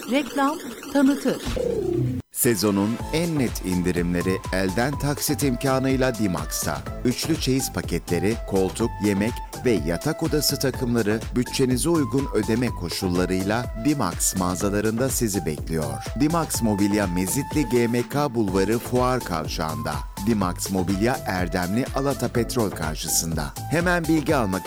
reklam, tanıtır. Sezonun en net indirimleri elden taksit imkanıyla Dimax'ta. Üçlü çeyiz paketleri, koltuk, yemek ve yatak odası takımları bütçenize uygun ödeme koşullarıyla Dimax mağazalarında sizi bekliyor. Dimax Mobilya Mezitli GMK Bulvarı Fuar Kavşağı'nda. Dimax Mobilya Erdemli Alata Petrol karşısında. Hemen bilgi almak